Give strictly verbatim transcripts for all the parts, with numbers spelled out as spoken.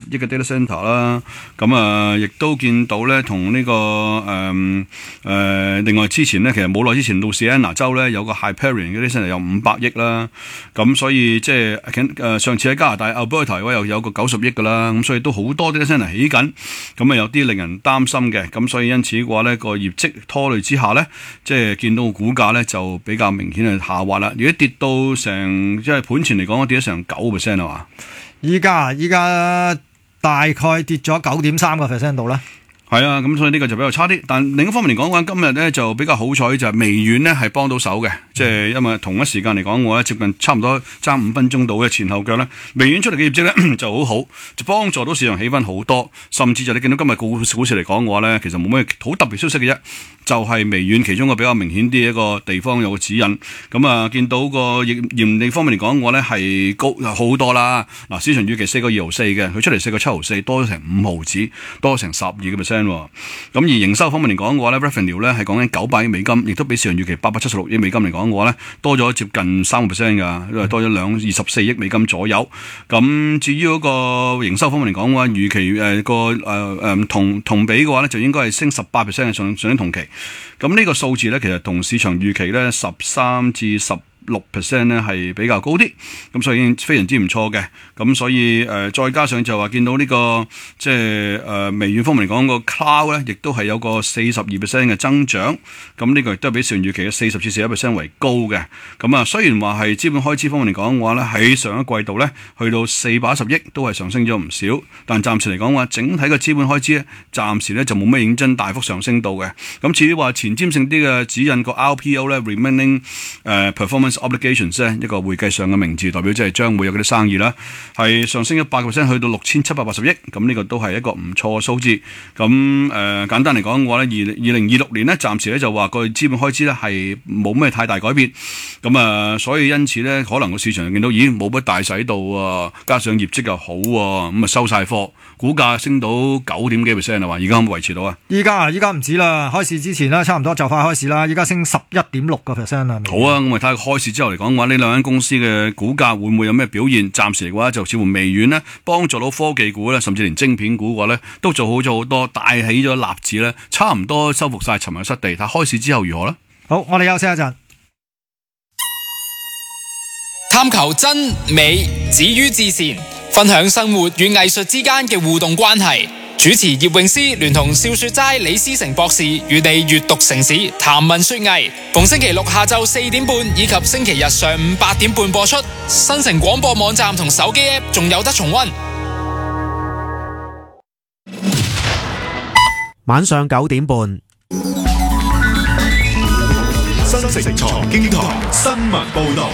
億嘅 data centre 啦。咁啊，亦都見到咧，同呢、這個誒誒、呃呃，另外之前咧，其實冇耐之前，路易安那州咧有個 Hyperion 嘅 data centre 有五百億啦。咁所以即係誒上次喺加拿大 Alberta 又有個九十億噶啦。咁所以都好多 data centre 起緊，咁啊有啲令人擔心嘅。咁所以因此嘅話咧，個業績拖累之下咧，即係見到個股價咧就比較明顯係下滑啦。如果跌到成即係盤前嚟講，跌咗成九 percent 啊嘛。 依家啊，依家大概跌咗九點三個 percent 度啦。 係啊，咁所以呢個就比較差啲。但另一方面嚟講嘅話，今日咧就比較好彩，就係微軟咧係幫到手嘅，即係因為同一時間嚟講，我咧接近差唔多爭五分鐘到嘅前後腳咧，微軟出嚟嘅業績咧就好好，就幫助到市場氣氛好多，甚至就你見到今日股股市嚟講嘅話咧，其實冇咩好特別消息嘅啫，就係、是、微軟其中一個比較明顯啲一個地方有個指引。咁啊，見到個盈利方面嚟講嘅話咧係高好多啦。嗱，市場預期四個二毫四嘅，佢出嚟四個七毫四，多咗成五毫子，多咗成十二個 percent。咁而營收方面嚟講嘅話咧 ，revenue 咧係講緊九百億美金，亦都比市場預期八百七十六億美金嚟講嘅話咧，多咗接近三個 percent 噶，因為多咗兩二十四億美金左右。咁至於嗰個營收方面嚟講嘅話，預期誒個誒誒同同比嘅話咧，就應該係升十八 percent 嘅上上年同期。咁呢個數字咧，其實同市場預期咧十三至十六 percent 咧係比較高啲，咁所以已經非常之唔錯嘅。咁所以誒、呃、再加上就話見到呢、這個即係誒微軟方面嚟講個 cloud 咧，亦都係有個四十二 percent 嘅增長。咁呢個亦都係比市場預期嘅四十至四十一 percent 為高嘅。咁啊，雖然話係資本開支方面嚟講嘅話咧，喺上一季度咧去到四百一十億，都係上升咗唔少。但暫時嚟講話，整體嘅資本開支咧，暫時咧就冇咩認真大幅上升到嘅。咁至於話前瞻性啲嘅指引個 R P O 咧 remaining 誒、呃、performance obligations 咧，一個會計上嘅名字，代表即係將會有嗰啲生意啦，係上升一百個 percent 去到六千七百八十億，咁呢個都係一個唔錯嘅數字。咁誒、呃、簡單嚟講嘅話咧，二二零二六年咧，暫時咧就話個資本開支咧係冇咩太大改變。咁啊、呃，所以因此咧，可能個市場見到咦冇乜大使到啊，加上業績又好啊，咁啊收晒貨，股價升到九點幾 percent 啊，話而家可唔可以維持到啊？ 依家啊，依家唔止啦，開市之前啦，差唔多就快開市啦，依家升十一點六個 percent 啦。 好啊，咁我哋睇下開市之後嚟講嘅話，呢兩間公司嘅股價會唔會有咩表現？暫時嚟嘅話，就似乎微軟呢幫助到科技股咧，甚至連晶片股嘅話咧，都做好咗好多，帶起咗納指咧，差唔多收復晒尋日失地。睇下開市之後如何咧？ 好，我哋休息一陣。 探求真美止於至善，分享生活與藝術之間嘅互動關係。主持葉詠詩聯同笑說齋李思成博士與你閱讀城市談文說藝，逢星期六下晝四點半以及星期日上午八點半播出。新城廣播網站同手機 App 仲有得重溫。 晚上九點半， 新城財經台新聞報道。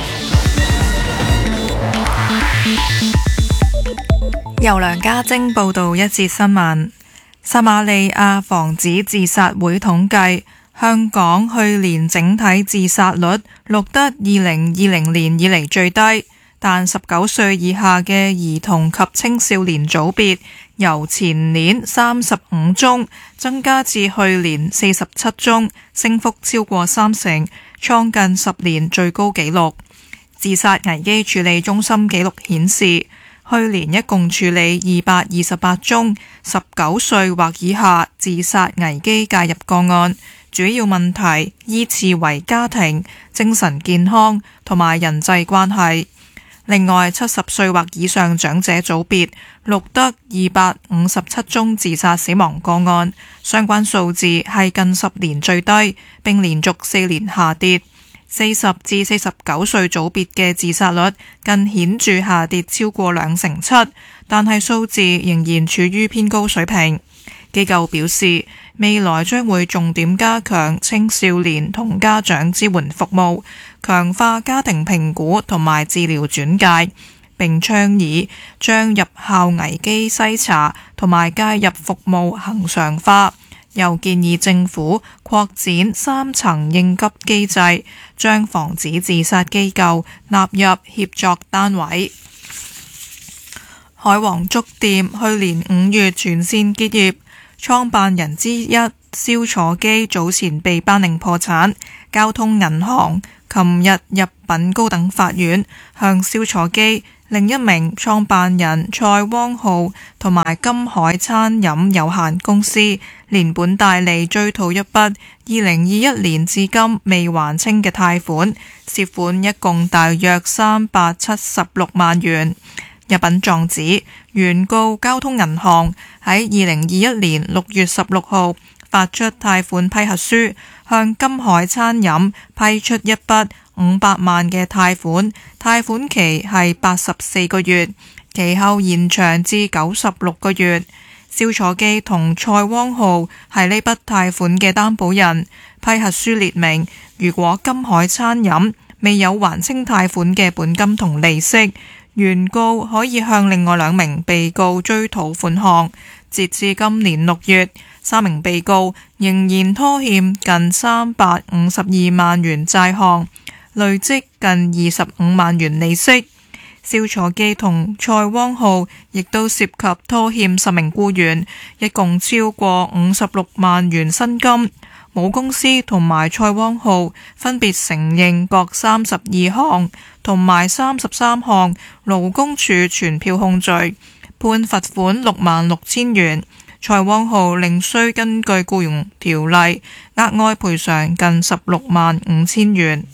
由梁家晶報道一節新聞。撒瑪利亞防止自殺會統計，香港去年整體自殺率錄得二零二零年以嚟最低，但十九歲以下嘅兒童及青少年組別由前年三十五宗增加至去年四十七宗，升幅超過三成，創近十年最高紀錄。自殺危機處理中心紀錄顯示，去年一共處理二百二十八宗十九歲或以下自殺危機介入個案，主要問題依次為家庭、精神健康同埋人際關係。另外，七十歲或以上長者組別錄得二百五十七宗自殺死亡個案，相關數字係近十年最低，並連續四年下跌。四十至四十九歲組別嘅自殺率更顯著下跌超過兩成七，但係數字仍然處於偏高水平。機構表示，未來將會重點加強青少年同家長支援服務，強化家庭評估同埋治療轉介，並倡議將入校危機篩查同埋介入服務恆常化。又建議政府擴展三層應急機制，將防止自殺機構納入協作單位。海皇粥店去年五月全線結業，創辦人之一蕭楚基早前被頒令破產。交通銀行琴日入稟高等法院，向蕭楚基、 另一名創辦人蔡汪浩同埋金海餐飲有限公司連本帶利追討一筆二零二一年至今未還清嘅貸款，涉款一共大約三百七十六萬元。入稟狀指，原告交通銀行喺二零二一年六月十六號發出貸款批核書，向金海餐飲批出一筆五百萬嘅貸款，貸款期係八十四個月，其後延長至九十六個月。蕭楚基同蔡汪浩係呢筆貸款嘅擔保人。批核書列明，如果金海餐飲未有還清貸款嘅本金同利息，原告可以向另外兩名被告追討款項。截至今年六月，三名被告仍然拖欠近三百五十二萬元債項，累積近二十五萬元利息。蕭楚基同蔡汪浩亦都涉及拖欠十名僱員，一共超過五十六萬元薪金。母公司同埋蔡汪浩分別承認各三十二項同埋三十三項勞工處傳票控罪，判罰款六萬六千元。蔡汪浩另需根據僱傭條例額外賠償近十六萬五千元。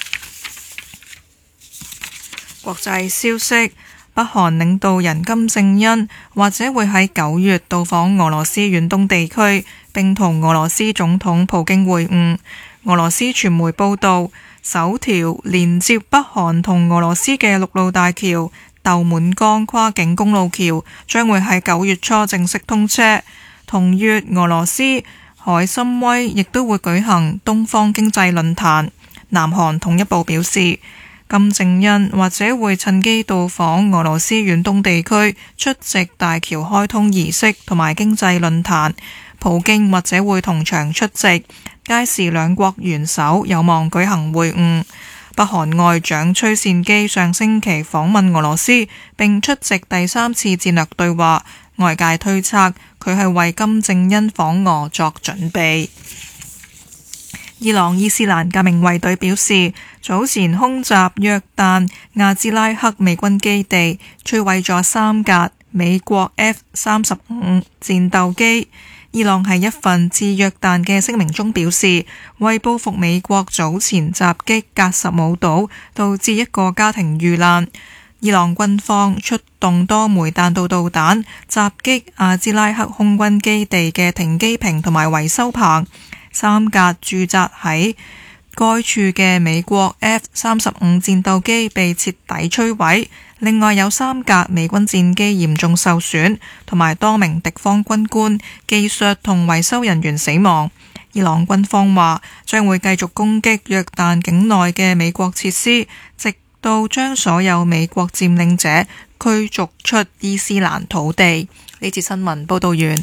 國際消息，北韓領導人金正恩或者會喺九月到訪俄羅斯遠東地區，並同俄羅斯總統普京會晤。俄羅斯傳媒報道，首條連接北韓同俄羅斯嘅陸路大橋豆滿江跨境公路橋將會喺九月初正式通車。同月，俄羅斯海參崴亦都會舉行東方經濟論壇。南韓統一部表示，金正恩或者會趁機到訪俄羅斯遠東地區，出席大橋開通儀式同埋經濟論壇。普京或者會同場出席，屆時兩國元首有望舉行會晤。北韓外長崔善基上星期訪問俄羅斯，並出席第三次戰略對話，外界推測佢係為金正恩訪俄作準備。伊朗伊斯蘭革命衛隊表示，早前空襲約旦亞茲拉克美軍基地，摧毀咗三架美國 F 三十五戰鬥機。伊朗喺一份致約旦嘅聲明中表示，為報復美國早前襲擊格什姆島，導致一個家庭遇難，伊朗軍方出動多枚彈道導彈襲擊亞茲拉克空軍基地嘅停機坪同埋維修棚。三架駐紮喺該處嘅美國 F 三十五戰鬥機被徹底摧毀，另外有三架美軍戰機嚴重受損，同埋多名敵方軍官、技術同維修人員死亡。伊朗軍方話將會繼續攻擊約旦境內嘅美國設施，直到將所有美國佔領者驅逐出伊斯蘭土地。呢節新聞報道完。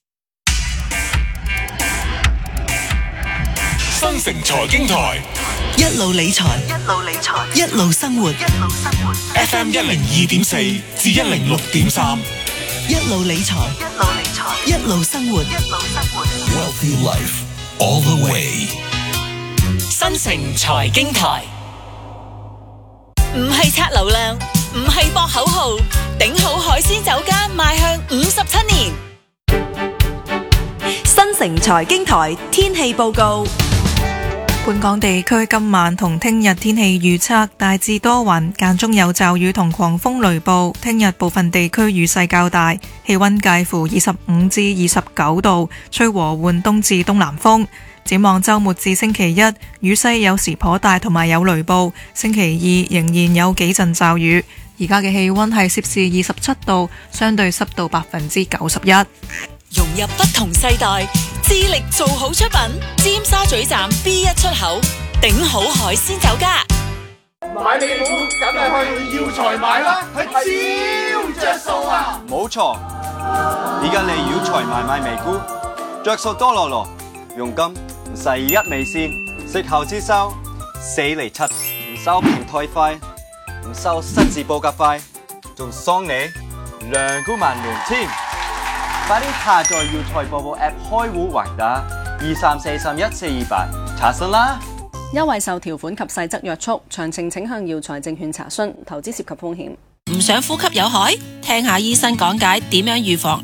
新城財經台一路理財，一路理財，一路生活，一路生活。 F M 一零二點四至一零六點三， 一路理財，一路理財，一路生活，一路生活。 Wealthy Life all the way。 新城財經台唔係刷流量，唔係博口號，頂好海鮮酒家邁向五十七年。新城財經台天氣報告。 本港地區今晚同聽日天氣預測大致多雲，間中有驟雨同狂風雷暴。聽日部分地區雨勢較大，氣溫介乎二十五至二十九度，吹和緩東至東南風。展望週末至星期一，雨勢有時頗大同埋有雷暴。星期二仍然有幾陣驟雨。而家嘅氣溫係攝氏二十七度，相對濕度百分之九十一。 融入不同世代，致力做好出品。尖沙咀站 B 一出口，頂好海鮮酒家。 買美股梗係去耀才買啦，係超着數啊！ 冇錯，而家嚟耀才買買美股，着數多羅羅，佣金唔使一美仙，息後支收四厘七，唔收平台費，唔收失字報價費，仲送你兩股萬聯添。快啲下載耀才播報 App 開戶還打二三四三一四二八查詢啦！ 優惠受條款及細則約束，詳情請向耀才證券查詢。投資涉及風險。 唔想呼吸有害？聽下醫生講解點樣預防